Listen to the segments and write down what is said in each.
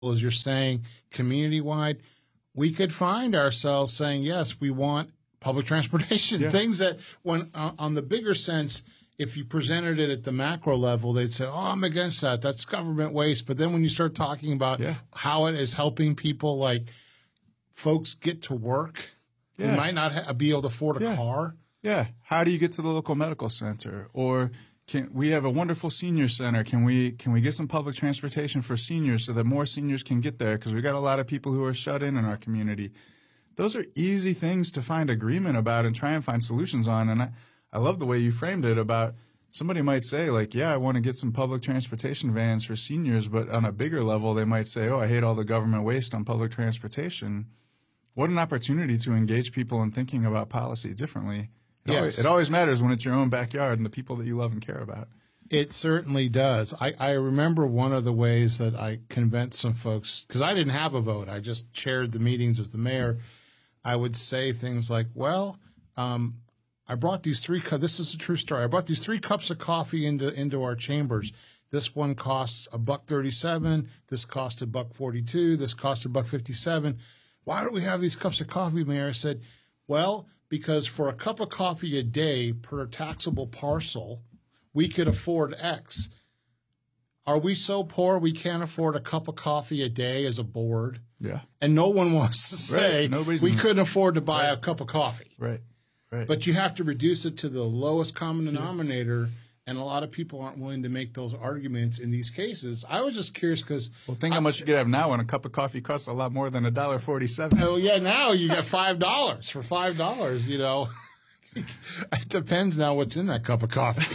as you're saying, community-wide, we could find ourselves saying, yes, we want public transportation. Yeah. Things that when on the bigger sense, if you presented it at the macro level, they'd say, oh, I'm against that. That's government waste. But then when you start talking about how it is helping people, like folks get to work who might not be able to afford a car. Yeah. How do you get to the local medical center? Or we have a wonderful senior center. Can we get some public transportation for seniors so that more seniors can get there? Because we got a lot of people who are shut in our community. Those are easy things to find agreement about and try and find solutions on. And I love the way you framed it about somebody might say, like, yeah, I want to get some public transportation vans for seniors, but on a bigger level, they might say, oh, I hate all the government waste on public transportation. What an opportunity to engage people in thinking about policy differently. It always matters when it's your own backyard and the people that you love and care about. It certainly does. I remember one of the ways that I convinced some folks, because I didn't have a vote. I just chaired the meetings with the mayor. I would say things like, well, I brought these this is a true story. I brought these 3 cups of coffee into our chambers. This one costs $1.37. This cost $1.42. This cost $1.57. Why do we have these cups of coffee, Mayor? I said, well, because for a cup of coffee a day per taxable parcel, we could afford X. Are we so poor we can't afford a cup of coffee a day as a board? Yeah. And no one wants to say we couldn't afford to buy a cup of coffee. Right. But you have to reduce it to the lowest common denominator, and a lot of people aren't willing to make those arguments in these cases. I was just curious because think how much you could have now when a cup of coffee costs a lot more than $1.47. Oh yeah, now you get $5 for $5. You know, it depends now what's in that cup of coffee.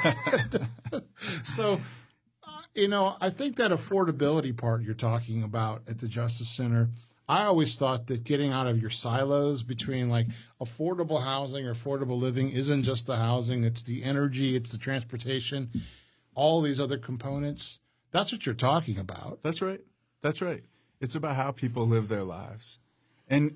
So, I think that affordability part you're talking about at the Justice Center. I always thought that getting out of your silos between like affordable housing or affordable living isn't just the housing, it's the energy, it's the transportation, all these other components. That's what you're talking about. That's right. It's about how people live their lives. And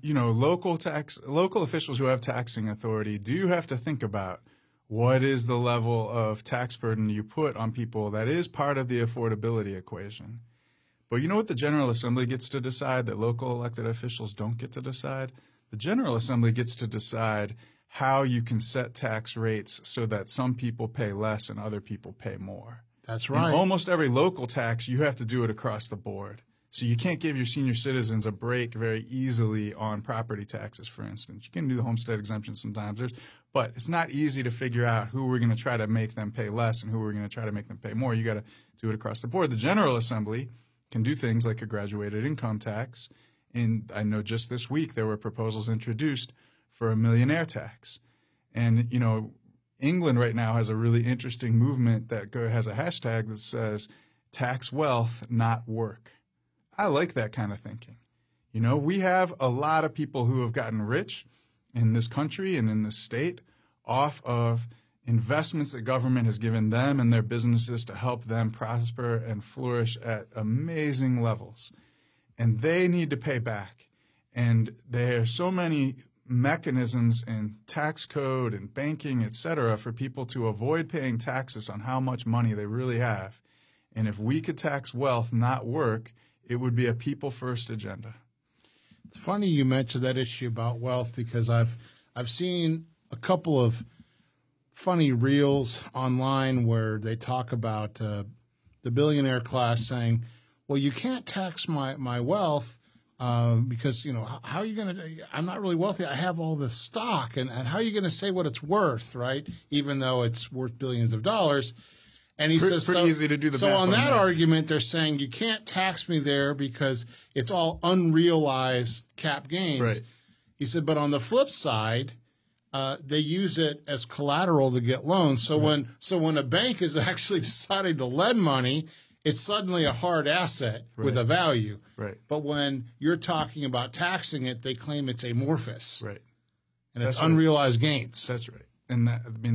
local officials who have taxing authority do have to think about what is the level of tax burden you put on people that is part of the affordability equation. But you know what the General Assembly gets to decide that local elected officials don't get to decide? The General Assembly gets to decide how you can set tax rates so that some people pay less and other people pay more. That's right. In almost every local tax, you have to do it across the board. So you can't give your senior citizens a break very easily on property taxes, for instance. You can do the homestead exemption sometimes, but it's not easy to figure out who we're going to try to make them pay less and who we're going to try to make them pay more. You got to do it across the board. The General Assembly can do things like a graduated income tax. And I know just this week there were proposals introduced for a millionaire tax. And, England right now has a really interesting movement that has a hashtag that says tax wealth, not work. I like that kind of thinking. We have a lot of people who have gotten rich in this country and in this state off of investments that government has given them and their businesses to help them prosper and flourish at amazing levels. And they need to pay back. And there are so many mechanisms in tax code and banking, et cetera, for people to avoid paying taxes on how much money they really have. And if we could tax wealth, not work, it would be a people-first agenda. It's funny you mentioned that issue about wealth because I've seen a couple of funny reels online where they talk about the billionaire class saying, well, you can't tax my wealth because, how are you going to – I'm not really wealthy. I have all this stock. And how are you going to say what it's worth, right, even though it's worth billions of dollars? And he says, pretty easy to do the so math on that that argument, they're saying you can't tax me there because it's all unrealized cap gains. Right. He said, but on the flip side – they use it as collateral to get loans. So when a bank is actually deciding to lend money, it's suddenly a hard asset with a value. Right. But when you're talking about taxing it, they claim it's amorphous. Right. And it's unrealized gains. That's right. And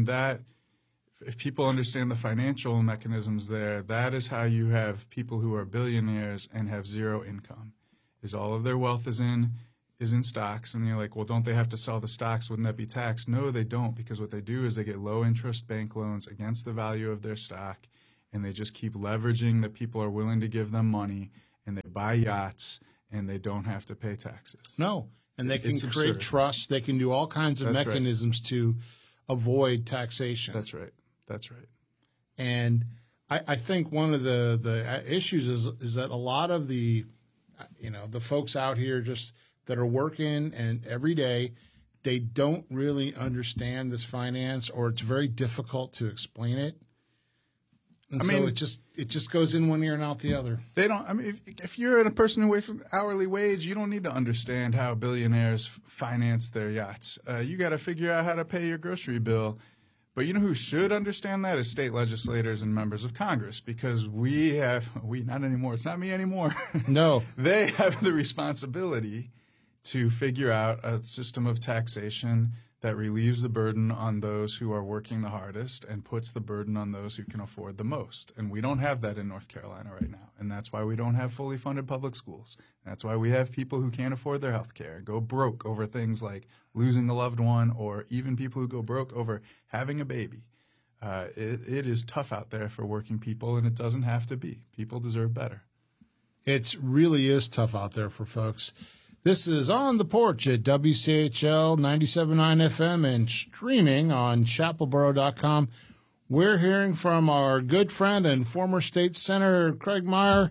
if people understand the financial mechanisms there, that is how you have people who are billionaires and have zero income. Is all of their wealth is in stocks, and you're like, well, don't they have to sell the stocks? Wouldn't that be taxed? No, they don't, because what they do is they get low interest bank loans against the value of their stock, and they just keep leveraging that people are willing to give them money, and they buy yachts, and they don't have to pay taxes. No, and they can It's create absurd. trusts. They can do all kinds of That's right. mechanisms to avoid taxation. That's right. That's right. And I think one of the issues is that a lot of the folks out here just that are working and every day, they don't really understand this finance, or it's very difficult to explain it. And so it just goes in one ear and out the other. They don't. I mean, if you're a person who works for hourly wage, you don't need to understand how billionaires finance their yachts. You got to figure out how to pay your grocery bill. But you know who should understand that is state legislators and members of Congress, because we not anymore. It's not me anymore. No, They have the responsibility to figure out a system of taxation that relieves the burden on those who are working the hardest and puts the burden on those who can afford the most. And we don't have that in North Carolina right now. And that's why we don't have fully funded public schools. That's why we have people who can't afford their health care, go broke over things like losing a loved one, or even people who go broke over having a baby. It is tough out there for working people, and it doesn't have to be. People deserve better. it really is tough out there for folks. This is On the Porch at WCHL 97.9 FM and streaming on chapelboro.com. We're hearing from our good friend and former state senator, Craig Meyer.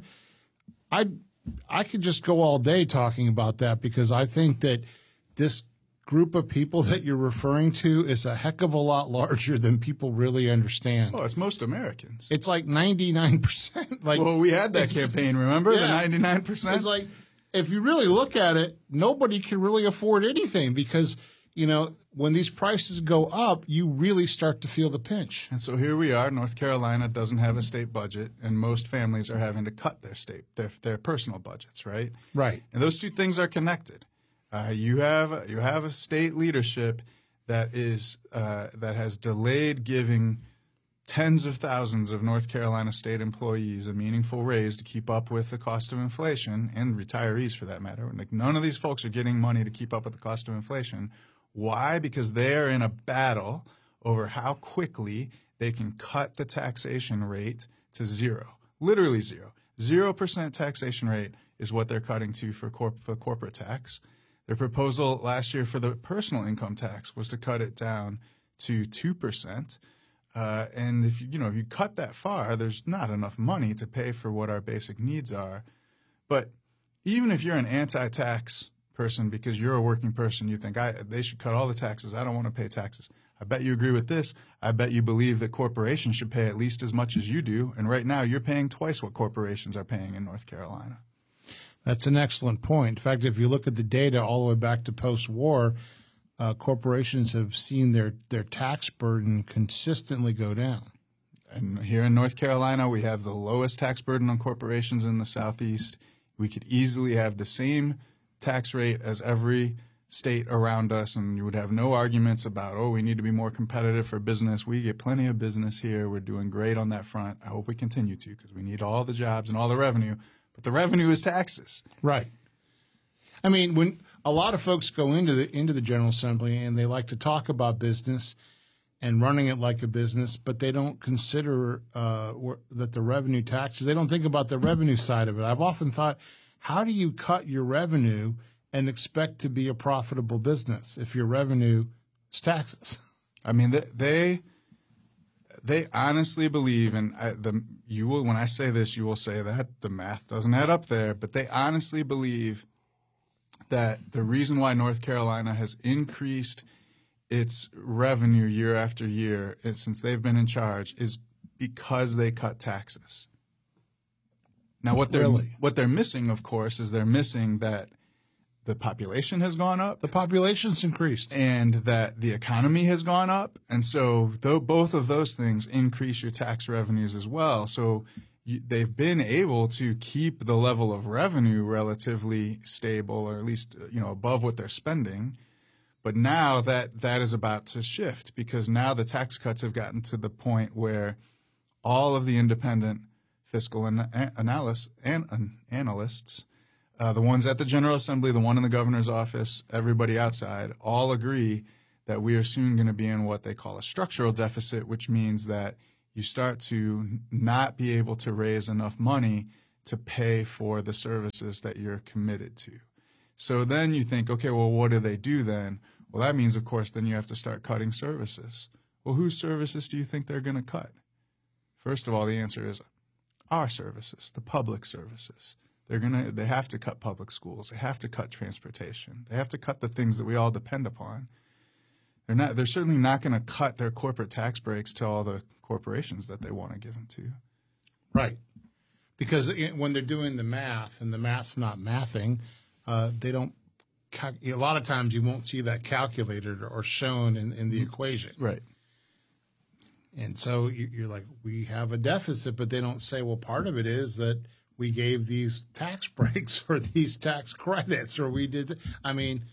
I could just go all day talking about that, because I think that this group of people that you're referring to is a heck of a lot larger than people really understand. Oh, it's most Americans. It's like 99%. Well, we had that campaign, remember? Yeah. The 99%? It's like, if you really look at it, nobody can really afford anything, because, when these prices go up, you really start to feel the pinch. And so here we are. North Carolina doesn't have a state budget, and most families are having to cut their personal budgets, right? Right. And those two things are connected. You have a state leadership that has delayed giving tens of thousands of North Carolina state employees a meaningful raise to keep up with the cost of inflation, and retirees for that matter. Like, none of these folks are getting money to keep up with the cost of inflation. Why? Because they are in a battle over how quickly they can cut the taxation rate to zero. Literally zero. 0% taxation rate is what they're cutting to for corporate tax. Their proposal last year for the personal income tax was to cut it down to 2%. And if you cut that far, there's not enough money to pay for what our basic needs are. But even if you're an anti-tax person because you're a working person, you think they should cut all the taxes. I don't want to pay taxes. I bet you agree with this. I bet you believe that corporations should pay at least as much as you do. And right now, you're paying twice what corporations are paying in North Carolina. That's an excellent point. In fact, if you look at the data all the way back to post-war, corporations have seen their tax burden consistently go down. And here in North Carolina, we have the lowest tax burden on corporations in the Southeast. We could easily have the same tax rate as every state around us, and you would have no arguments about, we need to be more competitive for business. We get plenty of business here. We're doing great on that front. I hope we continue to, because we need all the jobs and all the revenue. But the revenue is taxes. Right. I mean, when a lot of folks go into the General Assembly and they like to talk about business and running it like a business, but they don't consider that the revenue taxes, they don't think about the revenue side of it. I've often thought, how do you cut your revenue and expect to be a profitable business if your revenue is taxes? I mean, they honestly believe, and when I say this, you will say that the math doesn't add up there, but they honestly believe that the reason why North Carolina has increased its revenue year after year since they've been in charge is because they cut taxes. Now, what they're missing, of course, is they're missing that the population has gone up. The population's increased. And that the economy has gone up. And so both of those things increase your tax revenues as well. So they've been able to keep the level of revenue relatively stable, or at least above what they're spending. But now that is about to shift, because now the tax cuts have gotten to the point where all of the independent fiscal analysts, the ones at the General Assembly, the one in the governor's office, everybody outside, all agree that we are soon going to be in what they call a structural deficit, which means that you start to not be able to raise enough money to pay for the services that you're committed to. So then you think, okay, well, what do they do then? Well, that means, of course, then you have to start cutting services. Well, whose services do you think they're going to cut? First of all, the answer is our services, the public services. They have to cut public schools. They have to cut transportation. They have to cut the things that we all depend upon. They're certainly not going to cut their corporate tax breaks to all the corporations that they want to give them to. Right. Because when they're doing the math, and the math's not mathing, they don't. A lot of times you won't see that calculated or shown in the equation. Right. And so you're like, we have a deficit, but they don't say, well, part of it is that we gave these tax breaks or these tax credits, or we did. I mean,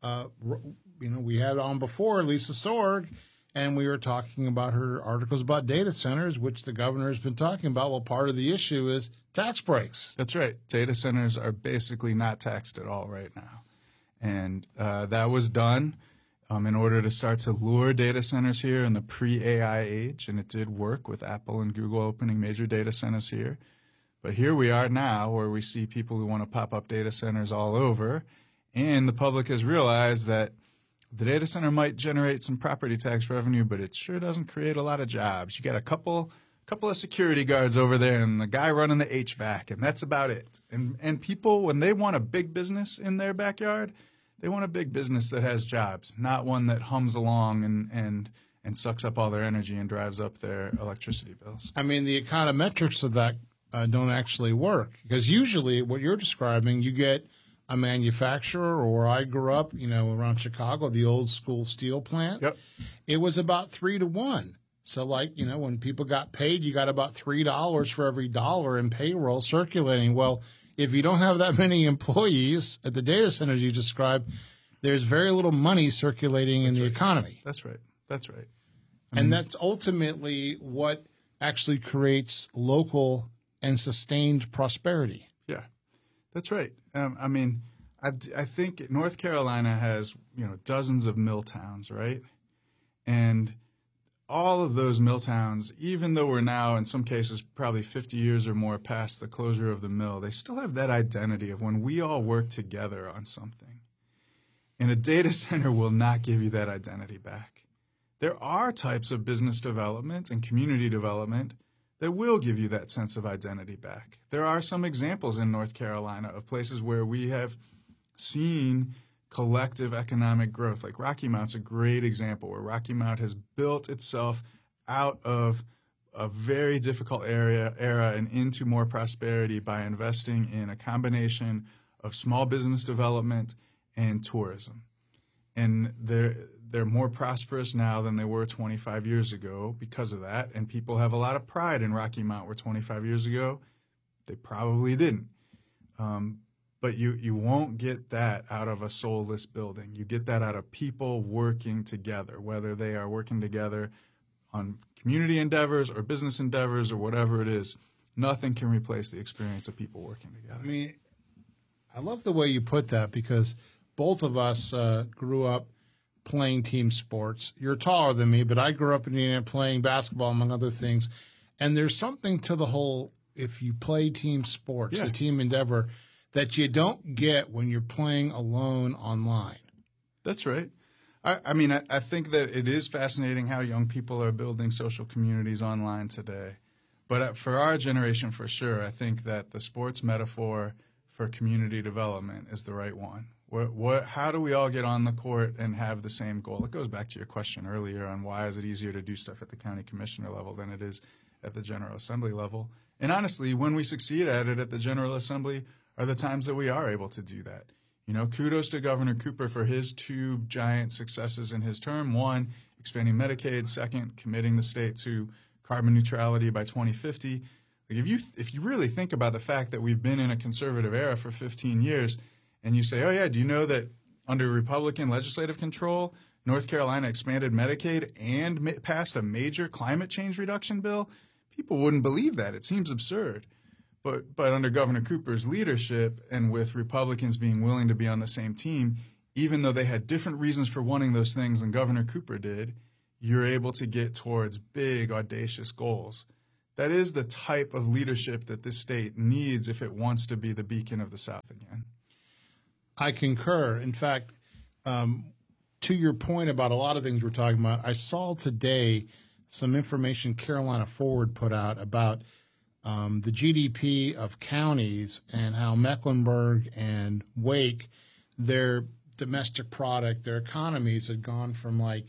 we had on before Lisa Sorg, and we were talking about her articles about data centers, which the governor has been talking about. Well, part of the issue is tax breaks. That's right. Data centers are basically not taxed at all right now. And that was done in order to start to lure data centers here in the pre-AI age. And it did work with Apple and Google opening major data centers here. But here we are now where we see people who want to pop up data centers all over. And the public has realized that the data center might generate some property tax revenue, but it sure doesn't create a lot of jobs. You got a couple of security guards over there and the guy running the HVAC, and that's about it. And people, when they want a big business in their backyard, they want a big business that has jobs, not one that hums along and sucks up all their energy and drives up their electricity bills. I mean, the econometrics of that don't actually work, because usually what you're describing, you get a manufacturer, or I grew up, around Chicago, the old school steel plant. Yep. It was about 3 to 1. So when people got paid, you got about $3 for every dollar in payroll circulating. Well, if you don't have that many employees at the data centers you described, there's very little money circulating in the economy. That's right. That's right. And that's ultimately what actually creates local and sustained prosperity. Yeah, that's right. I think North Carolina has, dozens of mill towns, right? And all of those mill towns, even though we're now in some cases probably 50 years or more past the closure of the mill, they still have that identity of when we all work together on something. And a data center will not give you that identity back. There are types of business development and community development that will give you that sense of identity back. There are some examples in North Carolina of places where we have seen collective economic growth. Like Rocky Mount's a great example, where Rocky Mount has built itself out of a very difficult era and into more prosperity by investing in a combination of small business development and tourism. And they're more prosperous now than they were 25 years ago because of that. And people have a lot of pride in Rocky Mount, where 25 years ago they probably didn't. But you won't get that out of a soulless building. You get that out of people working together, whether they are working together on community endeavors or business endeavors or whatever it is. Nothing can replace the experience of people working together. I mean, I love the way you put that, because both of us grew up playing team sports. You're taller than me, but I grew up in Indiana playing basketball, among other things. And there's something to the whole, if you play team sports, the team endeavor, that you don't get when you're playing alone online. That's right. I think that it is fascinating how young people are building social communities online today. But for our generation, for sure, I think that the sports metaphor for community development is the right one. How do we all get on the court and have the same goal? It goes back to your question earlier on why is it easier to do stuff at the county commissioner level than it is at the General Assembly level. And honestly, when we succeed at it at the General Assembly are the times that we are able to do that. Kudos to Governor Cooper for his two giant successes in his term. One, expanding Medicaid. Second, committing the state to carbon neutrality by 2050. If you really think about the fact that we've been in a conservative era for 15 years, and you say, oh yeah, do you know that under Republican legislative control, North Carolina expanded Medicaid and passed a major climate change reduction bill? People wouldn't believe that. It seems absurd. But under Governor Cooper's leadership, and with Republicans being willing to be on the same team, even though they had different reasons for wanting those things than Governor Cooper did, you're able to get towards big, audacious goals. that is the type of leadership that this state needs if it wants to be the beacon of the South again. I concur. In fact, to your point about a lot of things we're talking about, I saw today some information Carolina Forward put out about the GDP of counties and how Mecklenburg and Wake, their domestic product, their economies had gone from like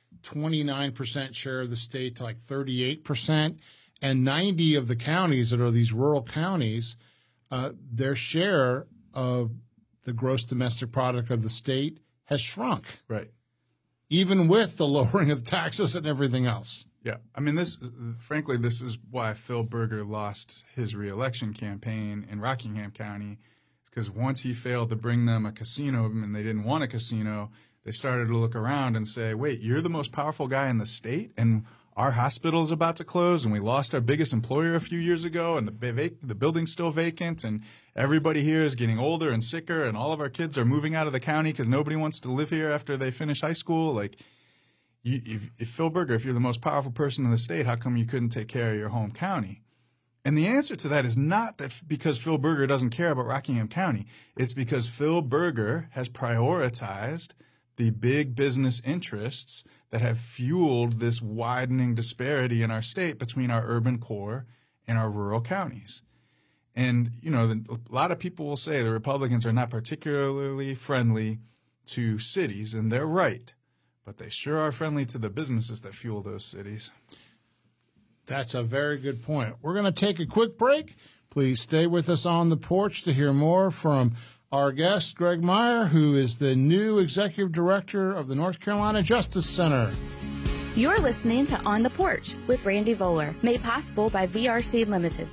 29% share of the state to like 38%. And 90 of the counties that are these rural counties, their share of the gross domestic product of the state has shrunk. Right. Even with the lowering of taxes and everything else. Yeah. I mean, frankly, this is why Phil Berger lost his reelection campaign in Rockingham County, because once he failed to bring them a casino and they didn't want a casino, they started to look around and say, wait, you're the most powerful guy in the state, and our hospital is about to close, and we lost our biggest employer a few years ago, and the building's still vacant, and everybody here is getting older and sicker, and all of our kids are moving out of the county because nobody wants to live here after they finish high school. Like, if Phil Berger, if you're the most powerful person in the state, how come you couldn't take care of your home county? And the answer to that is not that because Phil Berger doesn't care about Rockingham County. It's because Phil Berger has prioritized the big business interests that have fueled this widening disparity in our state between our urban core and our rural counties. And, you know, a lot of people will say the Republicans are not particularly friendly to cities, and they're right. But they sure are friendly to the businesses that fuel those cities. That's a very good point. We're going to take a quick break. Please stay with us on the porch to hear more from our guest, Greg Meyer, who is the new executive director of the North Carolina Justice Center. You're listening to On the Porch with Randy Voller, made possible by VRC Limited.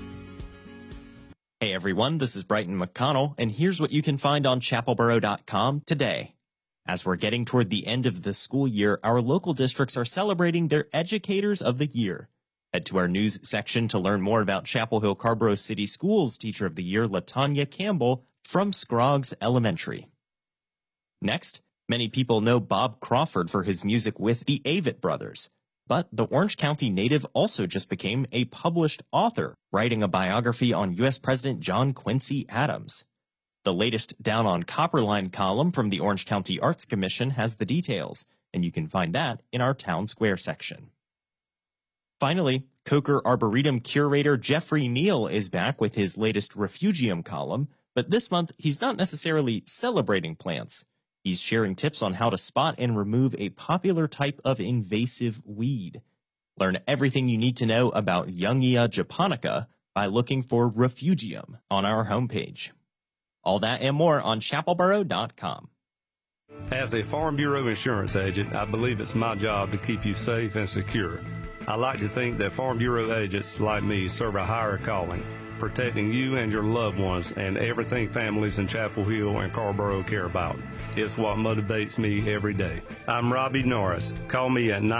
Hey everyone, this is Brighton McConnell, and here's what you can find on chapelboro.com today. As we're getting toward the end of the school year, our local districts are celebrating their Educators of the Year. Head to our news section to learn more about Chapel Hill Carrboro City Schools Teacher of the Year, LaTanya Campbell, from Scroggs Elementary. Next, many people know Bob Crawford for his music with the Avett Brothers. But the Orange County native also just became a published author, writing a biography on U.S. President John Quincy Adams. The latest Down on Copperline column from the Orange County Arts Commission has the details, and you can find that in our Town Square section. Finally, Coker Arboretum curator Jeffrey Neal is back with his latest Refugium column, but this month he's not necessarily celebrating plants. He's sharing tips on how to spot and remove a popular type of invasive weed. Learn everything you need to know about Youngia japonica by looking for Refugium on our homepage. All that and more on chapelboro.com. As a Farm Bureau insurance agent, I believe it's my job to keep you safe and secure. I like to think that Farm Bureau agents like me serve a higher calling, protecting you and your loved ones and everything families in Chapel Hill and Carrboro care about. It's what motivates me every day. I'm Robbie Norris. Call me at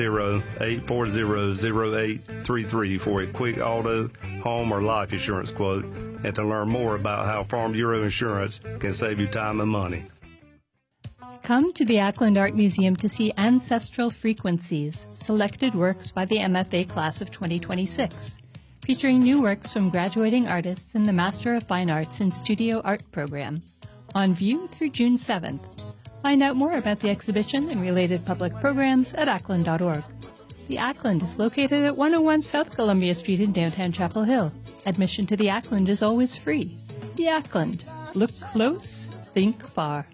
910-840-0833 for a quick auto, home, or life insurance quote, and to learn more about how Farm Bureau Insurance can save you time and money. Come to the Ackland Art Museum to see Ancestral Frequencies, selected works by the MFA class of 2026, featuring new works from graduating artists in the Master of Fine Arts in Studio Art program, on view through June 7th. Find out more about the exhibition and related public programs at ackland.org. The Ackland is located at 101 South Columbia Street in downtown Chapel Hill. Admission to the Ackland is always free. The Ackland. Look close, think far.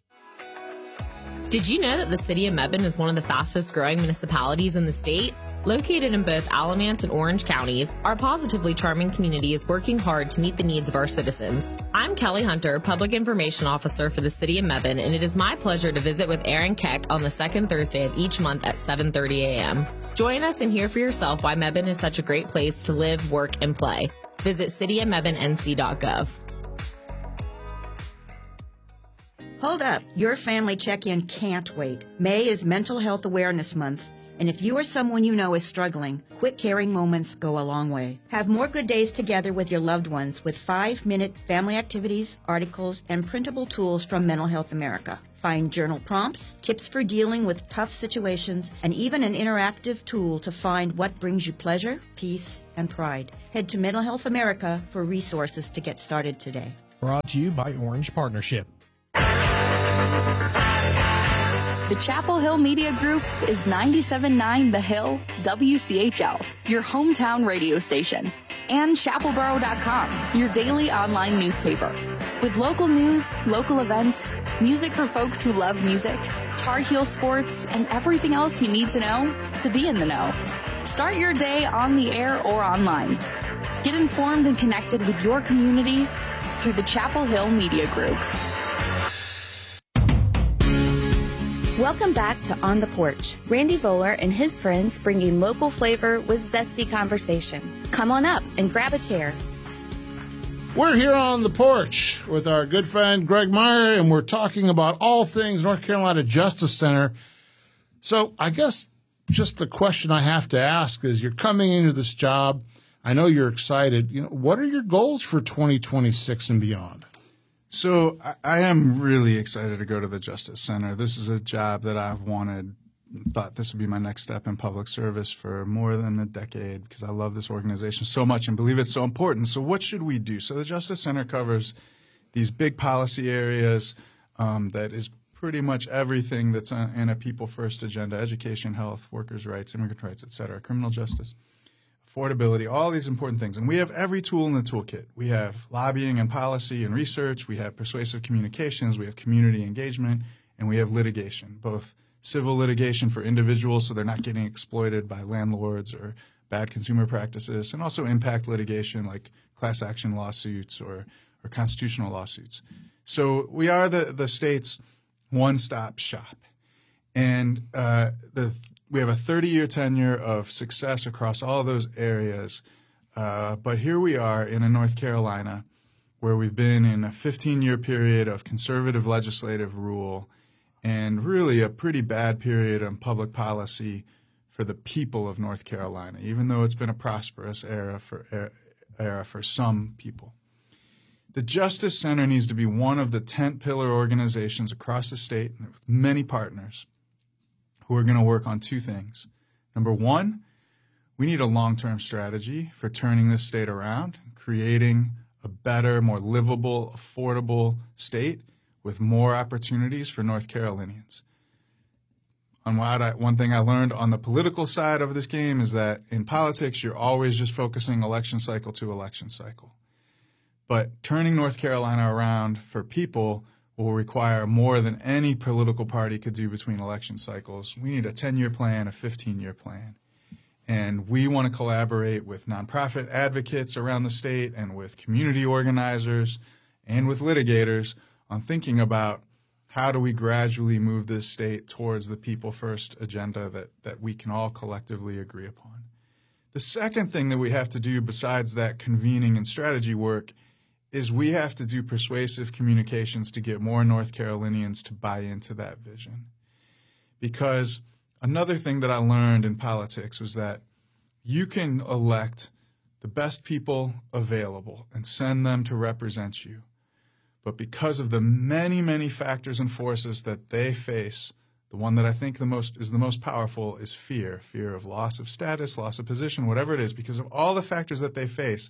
Did you know that the city of Mebane is one of the fastest growing municipalities in the state? Located in both Alamance and Orange counties, our positively charming community is working hard to meet the needs of our citizens. I'm Kelly Hunter, Public Information Officer for the city of Mebane, and it is my pleasure to visit with Aaron Keck on the second Thursday of each month at 7:30 a.m. Join us and hear for yourself why Mebane is such a great place to live, work, and play. Visit cityofmebanenc.gov. Hold up. Your family check-in can't wait. May is Mental Health Awareness Month, And if you or someone you know is struggling, quick caring moments go a long way. Have more good days together with your loved ones with 5-minute family activities, articles, and printable tools from Mental Health America. Find journal prompts, tips for dealing with tough situations, and even an interactive tool to find what brings you pleasure, peace, and pride. Head to Mental Health America for resources to get started today. Brought to you by Orange Partnership. The Chapel Hill Media Group is 97.9 The Hill, WCHL, your hometown radio station, and chapelboro.com, your daily online newspaper. With local news, local events, music for folks who love music, Tar Heel sports, and everything else you need to know to be in the know. Start your day on the air or online. Get informed and connected with your community through the Chapel Hill Media Group. Welcome back to On the Porch. Randy Voller and his friends bringing local flavor with zesty conversation. Come on up and grab a chair. We're here on the porch with our good friend Greg Meyer, and we're talking about all things North Carolina Justice Center. So I guess just the question I have to ask is, you're coming into this job. I know you're excited. What are your goals for 2026 and beyond? So I am really excited to go to the Justice Center. This is a job that I've thought this would be my next step in public service for more than a decade, because I love this organization so much and believe it's so important. So what should we do? So the Justice Center covers these big policy areas that is pretty much everything that's in a people first agenda: education, health, workers' rights, immigrant rights, et cetera, criminal justice, affordability, all these important things. And we have every tool in the toolkit. We have lobbying and policy and research. We have persuasive communications. We have community engagement. And we have litigation, both civil litigation for individuals so they're not getting exploited by landlords or bad consumer practices, and also impact litigation like class action lawsuits or constitutional lawsuits. So we are the state's one-stop shop. And we have a 30-year tenure of success across all those areas. But here we are in North Carolina, where we've been in a 15-year period of conservative legislative rule and really a pretty bad period of public policy for the people of North Carolina, even though it's been a prosperous era for some people. The Justice Center needs to be one of the tent pillar organizations across the state with many partners who are going to work on two things. Number one, we need a long-term strategy for turning this state around, creating a better, more livable, affordable state with more opportunities for North Carolinians. One thing I learned on the political side of this game is that in politics, you're always just focusing election cycle to election cycle. But turning North Carolina around for people will require more than any political party could do between election cycles. We need a 10-year plan, a 15-year plan. And we want to collaborate with nonprofit advocates around the state and with community organizers and with litigators on thinking about how do we gradually move this state towards the people first agenda that we can all collectively agree upon. The second thing that we have to do besides that convening and strategy work is we have to do persuasive communications to get more North Carolinians to buy into that vision. Because another thing that I learned in politics was that you can elect the best people available and send them to represent you. But because of the many, many factors and forces that they face, the one that I think is the most powerful is fear of loss of status, loss of position, whatever it is. Because of all the factors that they face,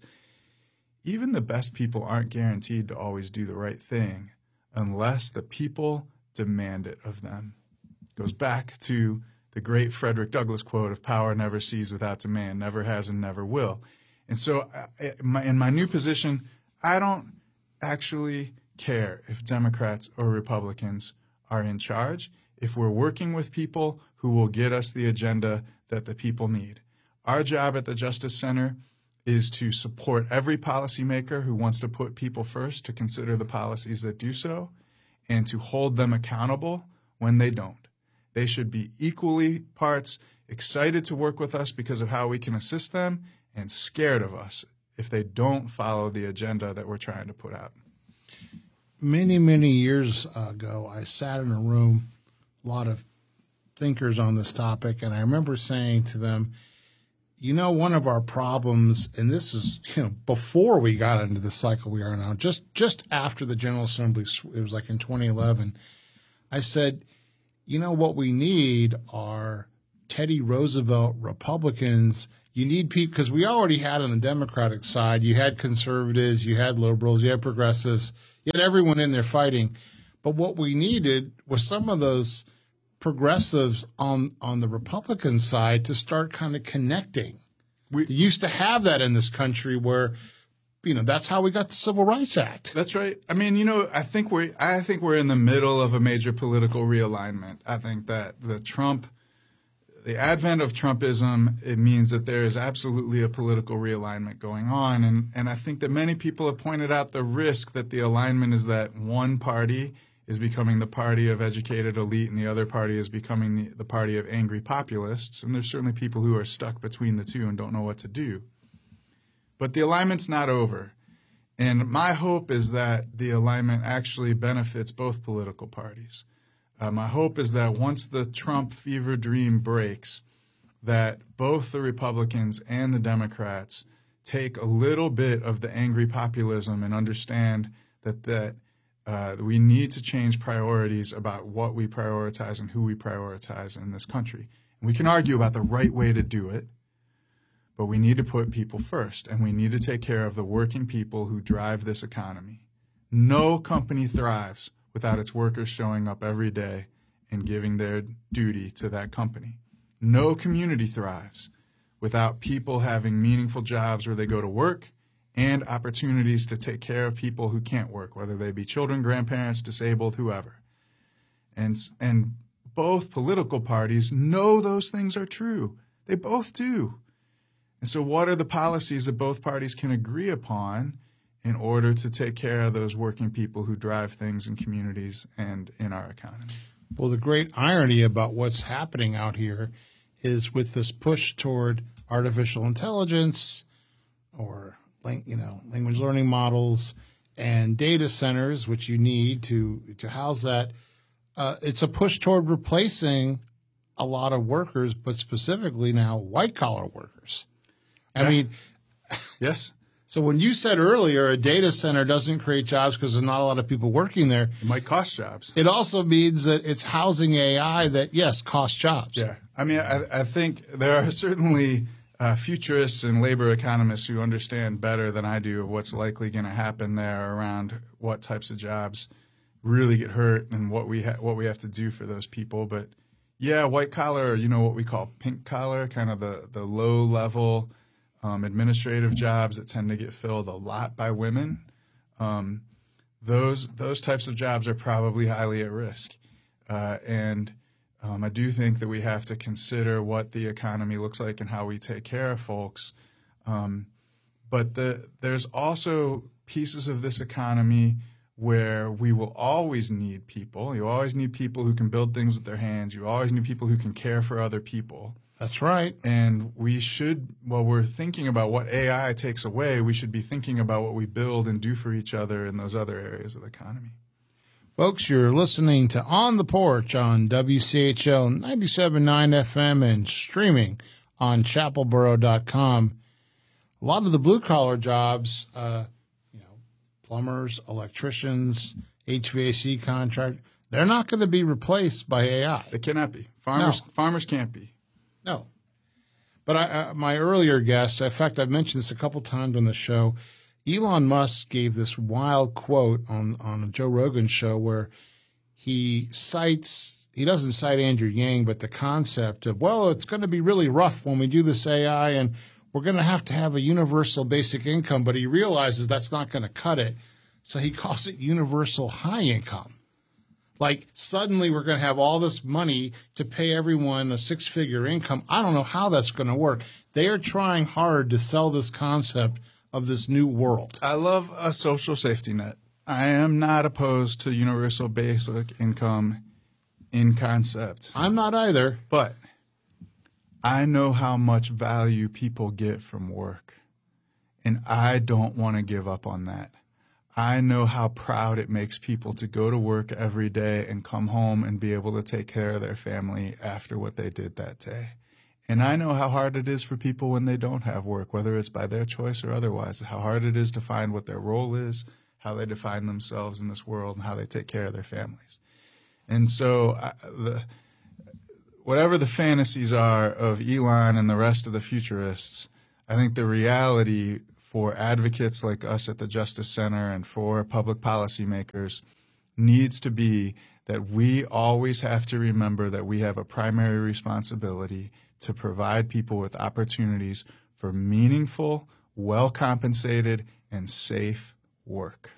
even the best people aren't guaranteed to always do the right thing unless the people demand it of them. It goes back to the great Frederick Douglass quote of power never ceases without demand, never has and never will. And so in my new position, I don't actually care if Democrats or Republicans are in charge, if we're working with people who will get us the agenda that the people need. Our job at the Justice Center is to support every policymaker who wants to put people first, to consider the policies that do so, and to hold them accountable when they don't. They should be equally parts excited to work with us because of how we can assist them, and scared of us if they don't follow the agenda that we're trying to put out. Many, many years ago, I sat in a room, a lot of thinkers on this topic, and I remember saying to them, you know, one of our problems, and this is, you know, before we got into the cycle we are now, just after the General Assembly, it was like in 2011, I said, you know, what we need are Teddy Roosevelt Republicans. You need people, because we already had on the Democratic side, you had conservatives, you had liberals, you had progressives, you had everyone in there fighting. But what we needed was some of those progressives on the Republican side to start kind of connecting. We used to have that in this country where, you know, that's how we got the Civil Rights Act. That's right. I mean, you know, I think we're in the middle of a major political realignment. I think that the advent of Trumpism, it means that there is absolutely a political realignment going on. And I think that many people have pointed out the risk that the alignment is that one party is becoming the party of educated elite and the other party is becoming the party of angry populists. And there's certainly people who are stuck between the two and don't know what to do. But the alignment's not over. And my hope is that the alignment actually benefits both political parties. My hope is that once the Trump fever dream breaks, that both the Republicans and the Democrats take a little bit of the angry populism and understand that we need to change priorities about what we prioritize and who we prioritize in this country. And we can argue about the right way to do it, but we need to put people first, and we need to take care of the working people who drive this economy. No company thrives without its workers showing up every day and giving their duty to that company. No community thrives without people having meaningful jobs where they go to work and opportunities to take care of people who can't work, whether they be children, grandparents, disabled, whoever. And both political parties know those things are true. They both do. And so what are the policies that both parties can agree upon in order to take care of those working people who drive things in communities and in our economy? Well, the great irony about what's happening out here is with this push toward artificial intelligence or language learning models and data centers, which you need to house that, it's a push toward replacing a lot of workers, but specifically now white-collar workers. I mean, yes. So when you said earlier a data center doesn't create jobs because there's not a lot of people working there, it might cost jobs. It also means that it's housing AI that, yes, costs jobs. Yeah. I mean, I think there are certainly futurists and labor economists who understand better than I do of what's likely going to happen there around what types of jobs really get hurt and what we have to do for those people. But, yeah, white collar, what we call pink collar, kind of the low level administrative jobs that tend to get filled a lot by women, those types of jobs are probably highly at risk. And I do think that we have to consider what the economy looks like and how we take care of folks. But there's also pieces of this economy where we will always need people. You always need people who can build things with their hands. You always need people who can care for other people. That's right. And we should, while we're thinking about what AI takes away, we should be thinking about what we build and do for each other in those other areas of the economy. Folks, you're listening to On the Porch on WCHL 97.9 FM and streaming on chapelboro.com. A lot of the blue-collar jobs, plumbers, electricians, HVAC contractors, they're not going to be replaced by AI. They cannot be. Farmers can't be. No. But my earlier guest, in fact, I've mentioned this a couple times on the show, Elon Musk gave this wild quote on a Joe Rogan show where he doesn't cite Andrew Yang, but the concept of, it's going to be really rough when we do this AI and we're going to have a universal basic income, but he realizes that's not going to cut it. So he calls it universal high income. Like suddenly we're going to have all this money to pay everyone a six-figure income. I don't know how that's going to work. They are trying hard to sell this concept of this new world. I love a social safety net. I am not opposed to universal basic income in concept. I'm not either. But I know how much value people get from work, and I don't want to give up on that. I know how proud it makes people to go to work every day and come home and be able to take care of their family after what they did that day. And I know how hard it is for people when they don't have work, whether it's by their choice or otherwise, how hard it is to find what their role is, how they define themselves in this world, and how they take care of their families. And so whatever the fantasies are of Elon and the rest of the futurists, I think the reality for advocates like us at the Justice Center and for public policymakers needs to be that we always have to remember that we have a primary responsibility to provide people with opportunities for meaningful, well-compensated, and safe work.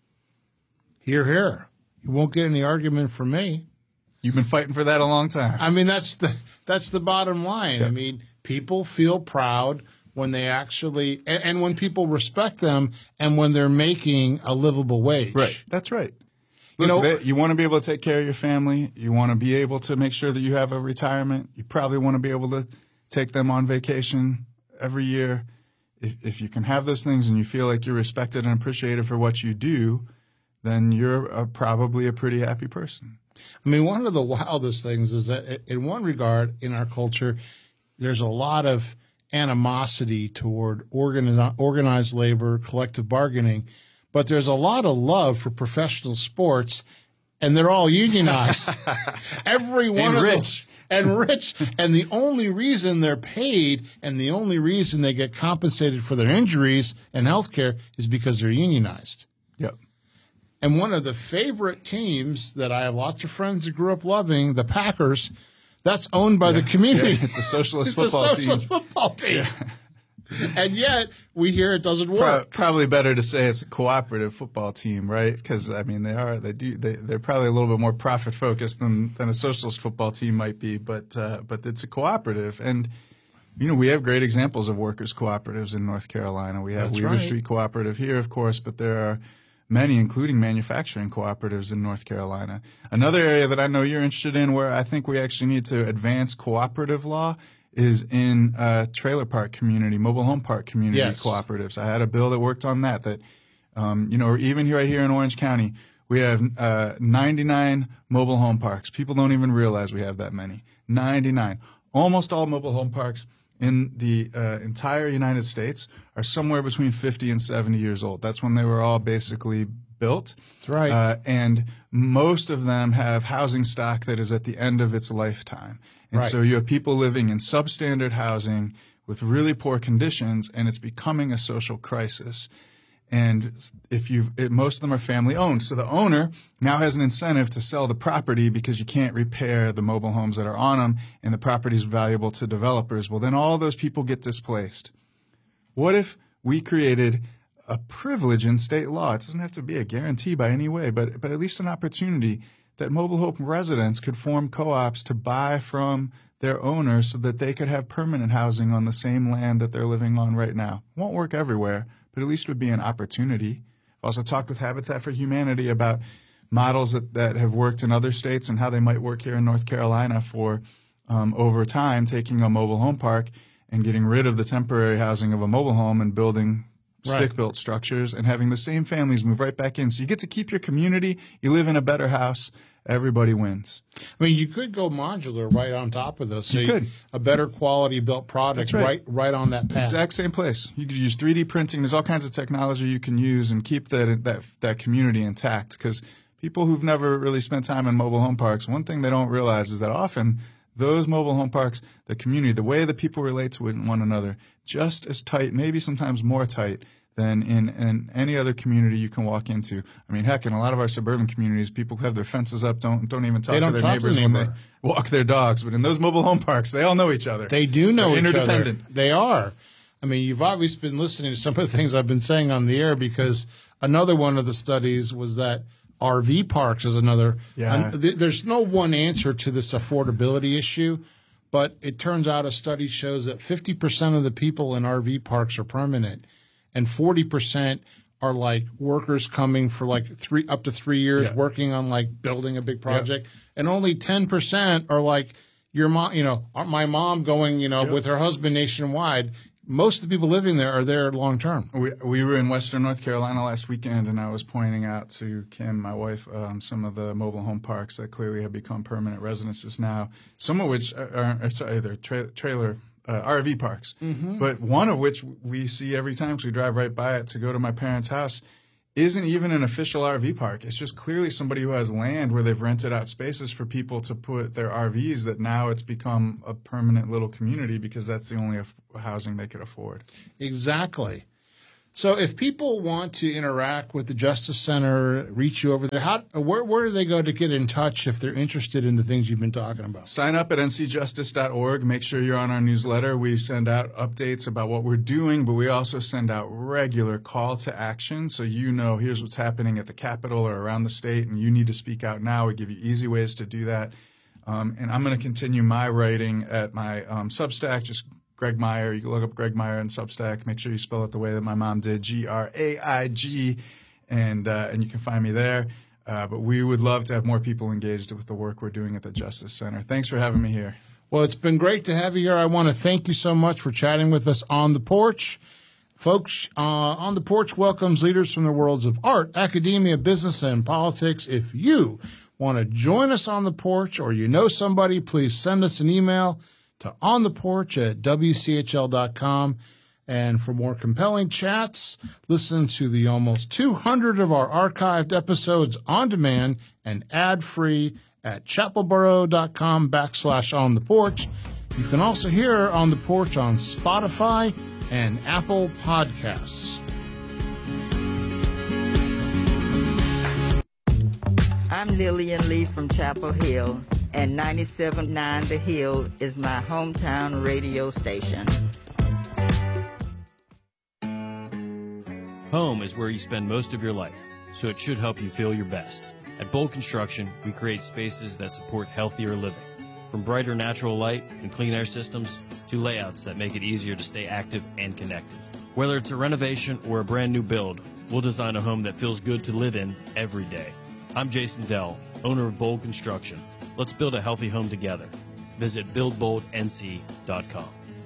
Hear, hear. You won't get any argument from me. You've been fighting for that a long time. I mean, that's the bottom line. Yeah. I mean, people feel proud when they actually, and when people respect them, and when they're making a livable wage. Right. That's right. Look, you want to be able to take care of your family. You want to be able to make sure that you have a retirement. You probably want to be able to take them on vacation every year. If you can have those things and you feel like you're respected and appreciated for what you do, then you're probably a pretty happy person. I mean, one of the wildest things is that in one regard in our culture, there's a lot of animosity toward organized labor, collective bargaining, but there's a lot of love for professional sports, and they're all unionized. Every one of them. And rich. And the only reason they're paid and the only reason they get compensated for their injuries and health care is because they're unionized. Yep. And one of the favorite teams that I have lots of friends that grew up loving, the Packers, that's owned by the community. Yeah, it's a socialist football team. Yeah. And yet, we hear it doesn't work. Probably better to say it's a cooperative football team, right? Because I mean, they're probably a little bit more profit focused than a socialist football team might be, but it's a cooperative. And we have great examples of workers' cooperatives in North Carolina. We have Weaver Street Cooperative here, of course, but there are many, including manufacturing cooperatives in North Carolina. Another area that I know you're interested in, where I think we actually need to advance cooperative law, is in trailer park community, mobile home park community cooperatives. I had a bill that worked on that, even right here in Orange County, we have 99 mobile home parks. People don't even realize we have that many. 99. Almost all mobile home parks in the entire United States are somewhere between 50 and 70 years old. That's when they were all basically built. That's right. And most of them have housing stock that is at the end of its lifetime. And so you have people living in substandard housing with really poor conditions, and it's becoming a social crisis. And most of them are family owned. So the owner now has an incentive to sell the property because you can't repair the mobile homes that are on them, and the property is valuable to developers. Well, then all those people get displaced. What if we created a privilege in state law? It doesn't have to be a guarantee by any way, but at least an opportunity that mobile home residents could form co-ops to buy from their owners so that they could have permanent housing on the same land that they're living on right now. It won't work everywhere, but at least would be an opportunity. I've also talked with Habitat for Humanity about models that have worked in other states and how they might work here in North Carolina for over time, taking a mobile home park and getting rid of the temporary housing of a mobile home and building stick-built structures and having the same families move right back in. So you get to keep your community. You live in a better house. Everybody wins. I mean, you could go modular right on top of this. So you could. A better quality built product right on that path. Exact same place. You could use 3D printing. There's all kinds of technology you can use and keep that community intact. Because people who've never really spent time in mobile home parks, one thing they don't realize is that often those mobile home parks, the community, the way that people relate to one another, just as tight, maybe sometimes more tight than in any other community you can walk into. I mean, heck, in a lot of our suburban communities, people who have their fences up don't even talk to their neighbors when they walk their dogs. But in those mobile home parks, they all know each other. They do know each other. Interdependent. They are. I mean, you've obviously been listening to some of the things I've been saying on the air, because another one of the studies was that RV parks is another. Yeah. There's no one answer to this affordability issue, but it turns out a study shows that 50% of the people in RV parks are permanent, and 40% are like workers coming for like up to 3 years working on like building a big project, and only 10% are like your mom. My mom going with her husband nationwide. most of the people living there are there long term. We were in Western North Carolina last weekend, and I was pointing out to Kim, my wife, some of the mobile home parks that clearly have become permanent residences now, some of which they're trailer RV parks, but one of which we see every time because we drive right by it to go to my parents' house isn't even an official RV park. It's just clearly somebody who has land where they've rented out spaces for people to put their RVs, that now it's become a permanent little community because that's the only housing they could afford. Exactly. So if people want to interact with the Justice Center, reach you over there, where do they go to get in touch if they're interested in the things you've been talking about? Sign up at ncjustice.org. Make sure you're on our newsletter. We send out updates about what we're doing, but we also send out regular call to action. So you know, here's what's happening at the Capitol or around the state, and you need to speak out now. We give you easy ways to do that. And I'm going to continue my writing at my Substack, just Greg Meyer. You can look up Greg Meyer in Substack. Make sure you spell it the way that my mom did, Graig, and you can find me there. But we would love to have more people engaged with the work we're doing at the Justice Center. Thanks for having me here. Well, it's been great to have you here. I want to thank you so much for chatting with us on the porch. Folks, On the Porch welcomes leaders from the worlds of art, academia, business, and politics. If you want to join us on the porch or you know somebody, please send us an email to ontheporch@wchl.com. And for more compelling chats, listen to the almost 200 of our archived episodes on demand and ad-free at chapelboro.com/ontheporch. You can also hear On the Porch on Spotify and Apple Podcasts. I'm Lillian Lee from Chapel Hill, and 97.9 The Hill is my hometown radio station. Home is where you spend most of your life, so it should help you feel your best. At Bold Construction, we create spaces that support healthier living. From brighter natural light and clean air systems to layouts that make it easier to stay active and connected. Whether it's a renovation or a brand new build, we'll design a home that feels good to live in every day. I'm Jason Dell, owner of Bold Construction. Let's build a healthy home together. Visit buildboldnc.com.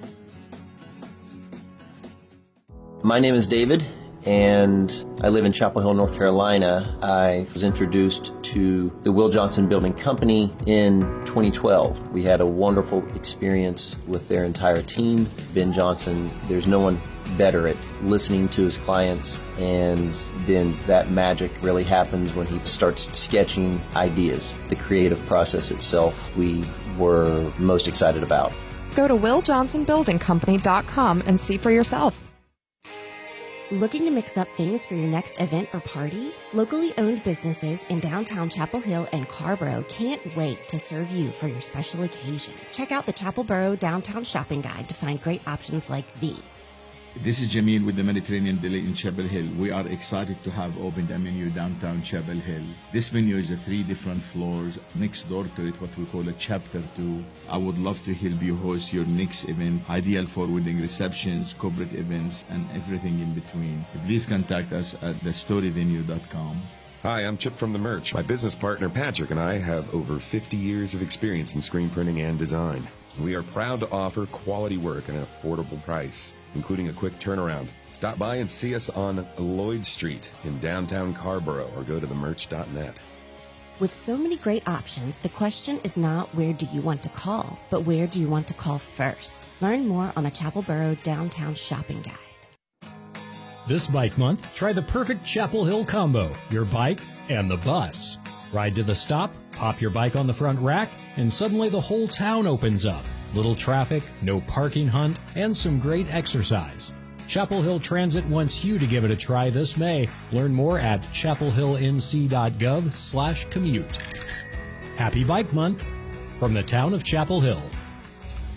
My name is David, and I live in Chapel Hill, North Carolina. I was introduced to the Will Johnson Building Company in 2012. We had a wonderful experience with their entire team. Ben Johnson, there's no one better at listening to his clients, and then that magic really happens when he starts sketching ideas. The creative process itself we were most excited about. Go to willjohnsonbuildingcompany.com and see for yourself. Looking to mix up things for your next event or party? Locally owned businesses in downtown Chapel Hill and Carborough can't wait to serve you for your special occasion. Check out the Chapel Borough Downtown Shopping Guide to find great options like these. This is Jamil with the Mediterranean Deli in Chapel Hill. We are excited to have opened a menu downtown Chapel Hill. This menu is 3 different floors. Next door to it, what we call a chapter 2. I would love to help you host your next event, ideal for wedding receptions, corporate events, and everything in between. Please contact us at thestoryvenue.com. Hi, I'm Chip from The Merch. My business partner Patrick and I have over 50 years of experience in screen printing and design. We are proud to offer quality work at an affordable price, including a quick turnaround. Stop by and see us on Lloyd Street in downtown Carborough or go to themerch.net. With so many great options, the question is not where do you want to call, but where do you want to call first? Learn more on the Chapel Borough Downtown Shopping Guide. This bike month, try the perfect Chapel Hill combo, your bike and the bus. Ride to the stop, pop your bike on the front rack, and suddenly the whole town opens up. Little traffic, no parking hunt, and some great exercise. Chapel Hill Transit wants you to give it a try this May. Learn more at chapelhillnc.gov/commute. Happy Bike Month from the town of Chapel Hill.